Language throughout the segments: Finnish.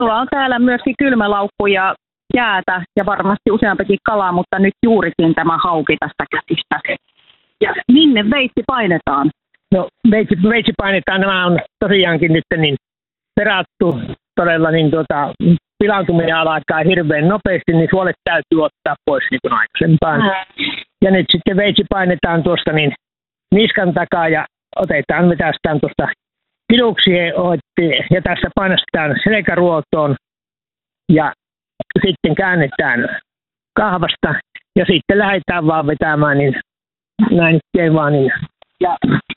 Sulla on täällä myöskin kylmälaukku ja jäätä ja varmasti useampikin kalaa, mutta nyt juurikin tämä hauki tästä käsistä. Ja minne veitsi painetaan? No veitsi painetaan. Nämä on tosiaankin nyt niin perattu todella, niin pilaantuminen alkaa hirveän nopeasti, niin suolet täytyy ottaa pois niin kuin aikaisempaan. Ja nyt sitten veitsi painetaan tuosta niin niskan takaa ja vetästään tuosta kiduksien ja tässä painostetaan selkäruotoon ja sitten käännetään kahvasta ja sitten lähdetään vaan vetämään niin näin vaan niin ja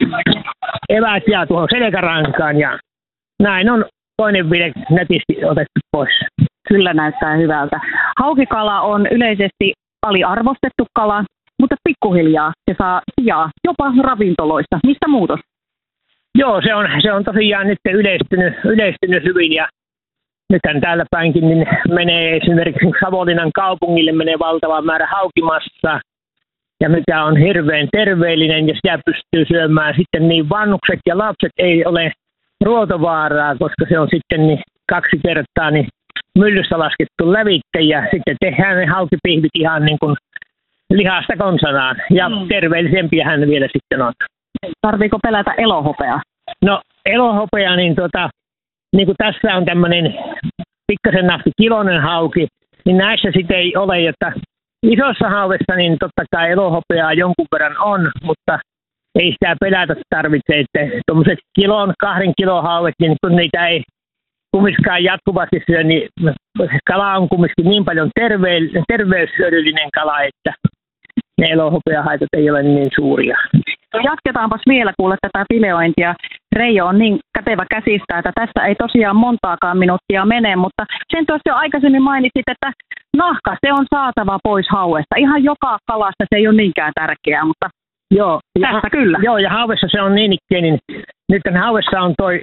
eväät jää tuohon selkärankaan ja näin on toinen vide nätisti otettu pois. Kyllä näyttää hyvältä. Haukikala on yleisesti aliarvostettu kala, mutta pikkuhiljaa se saa sijaa jopa ravintoloissa. Mistä muutos? Joo, se on tosiaan nyt yleistynyt hyvin ja nythän täällä päinkin niin menee esimerkiksi Savonlinnan kaupungille menee valtava määrä haukimassa ja mikä on hirveän terveellinen ja sitä pystyy syömään sitten niin vanhukset ja lapset ei ole ruotovaaraa, koska se on sitten niin 2 kertaa niin myllyssä laskettu lävitte ja sitten tehdään ne haukipihvit ihan niin kuin lihasta konsanaan ja terveellisempiä hän vielä sitten on. Tarviiko pelätä elohopeaa? No elohopea, niin niin kuin tässä on tämmöinen pikkasen nahti kiloinen hauki, niin näissä sitten ei ole, että isossa hauvessa niin totta kai elohopeaa jonkun verran on, mutta ei sitä pelätä tarvitse, että tuommoiset 1-2 kilon hauet, niin kun niitä ei kumminkaan jatkuvasti syö, niin kala on kumminkin niin paljon terveyshyödyllinen kala, että ne elohopeahaitat ei ole niin suuria. No jatketaanpas vielä kuule tätä fileointia. Reijo on niin kätevä käsistä, että tässä ei tosiaan montaakaan minuuttia mene, mutta sen tuossa jo aikaisemmin mainitsit, että nahka se on saatava pois hauesta. Ihan joka kalasta se ei ole niinkään tärkeää, mutta joo, tässä kyllä. Joo, ja hauvessa se on niin ikään, niin nyt hauvessa on toi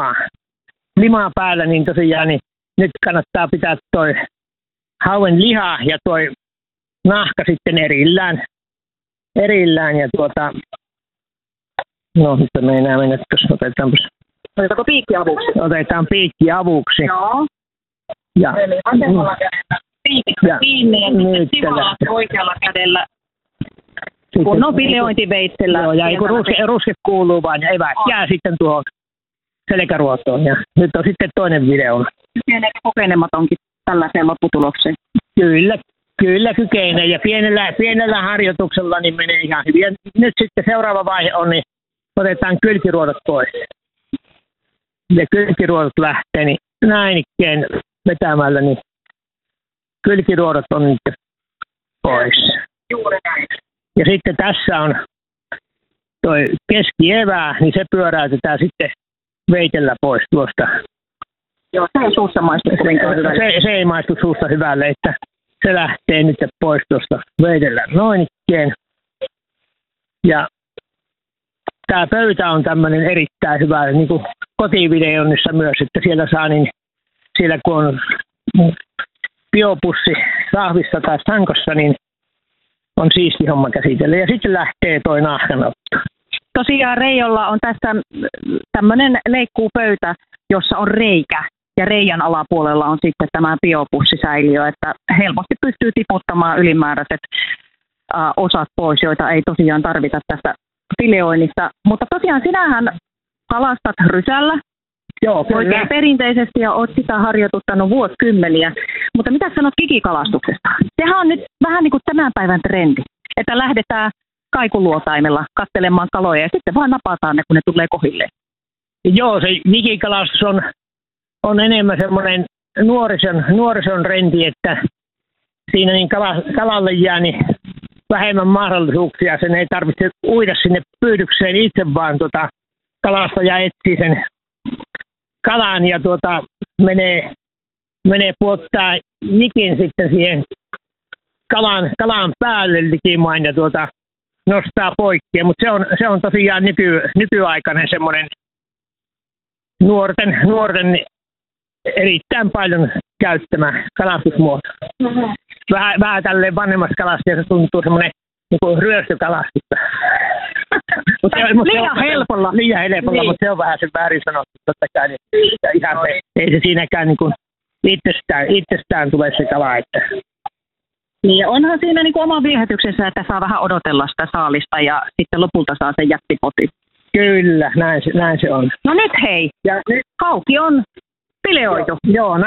limaa päällä, niin tosiaan niin nyt kannattaa pitää toi hauen liha ja toi nahka sitten erillään ja no nyt me ei enää mennä tuossa, Otetaanko piikki avuksi? Otetaan piikki avuksi. Joo. Ja eli vasemmalla kädellä piikistä kiinni ja sitten sivulla oikealla kädellä kunnon fileointiveitsellä. Joo, ja kun ruske kuuluu vaan ja eväät jää sitten tuohon selkäruotoon. Ja nyt on sitten toinen video. Kykeneekö kokenematonkin tällaiseen lopputulokseen? Kyllä kykenee ja pienellä harjoituksella niin menee ihan hyvin. Ja nyt sitten seuraava vaihe on, niin otetaan kylkiruodot pois. Ja kylkiruodot lähtee, niin näin ikkeen vetämällä, niin kylkiruodot on nyt pois. Juuri näin. Ja sitten tässä on toi keskievää, niin se pyöräytetään sitten veitellä pois tuosta. Joo, se ei suussa maistu kovinkaan hyvälle. Se ei maistu suussa hyvälle, että se lähtee nyt pois tuosta veitellä noin ikkeen. Ja tämä pöytä on tämmöinen erittäin hyvä, niin kuin kotivideonnissa myös, että siellä saa niin, siellä kun on biopussi sahvissa tai sankossa, niin on siisti homma käsitellä. Ja sitten lähtee toi nahkanotto. Tosiaan Reijolla on tässä tämmöinen leikkuupöytä, jossa on reikä. Ja reiän alapuolella on sitten tämä biopussisäiliö, että helposti pystyy tiputtamaan ylimääräiset osat pois, joita ei tosiaan tarvita tästä fileoinnista. Mutta tosiaan sinähän kalastat rysällä. Joo, oikein perinteisesti ja olet sitä harjoituttanut vuosikymmeniä. Mutta mitä sanot kikikalastuksesta? Sehän on nyt vähän niin kuin tämän päivän trendi, että lähdetään kaikuluotaimella katselemaan kaloja ja sitten vaan napataan ne, kun ne tulee kohilleen. Joo, se kikikalastus on enemmän semmoinen nuorison trendi, että siinä niin kalalle jää niin vähemmän mahdollisuuksia. Sen ei tarvitse uida sinne pyydykseen itse, vaan kalastaja etsii sen kalan ja menee puottaa jikin sitten siihen kalan päälle likimain ja nostaa poikki. Mutta se on tosiaan nykyaikainen semmoinen nuorten erittäin paljon käyttämä kalastusmuoto. Mm-hmm. Vähän tälleen vanhemmassa kalastajassa tuntuu semmoinen niin ryöstökalastusta. Liian helpolla. Liian helpolla, niin. Mutta se on vähän se väärin sanottu. Totta kai, niin ihan, ei se siinäkään niin kuin itsestään tulee se kala. Että. Niin, ja onhan siinä niin kuin oma viehätyksensä, että saa vähän odotella sitä saalista ja sitten lopulta saa sen jättipotin. Kyllä, näin se on. No nyt hei, Ja nyt hauki on pileoitu. Joo,